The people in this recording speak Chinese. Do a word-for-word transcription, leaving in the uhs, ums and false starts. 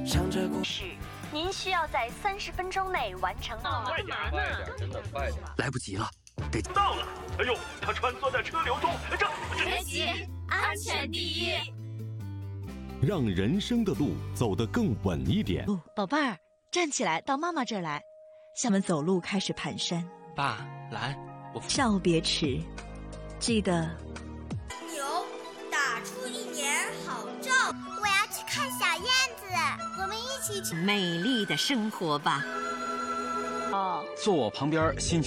是，您需要在三十分钟内完成。 快点，快点，真的快点！ 来不及了，得到了！哎呦，他穿梭在车流中，这别急，安全第一。 让人生的路走得更稳一点。 哦，宝贝儿，站起来，到妈妈这儿来。下面走路开始蹒跚。 爸，来，我少别迟，记得。 牛打出一年好兆。 我要去看小燕子，我们一起去美丽的生活吧。 坐我旁边，心情。